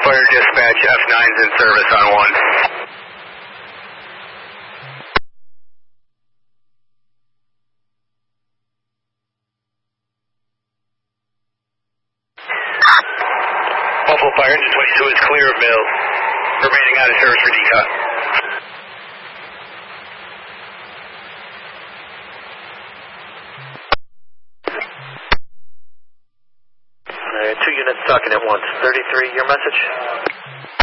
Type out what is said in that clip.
Fire Dispatch, F9's in service on 1. Buffalo Fire Engine 22 is clear of mill. Remaining out of service for decon. Two units talking at once. 33, your message?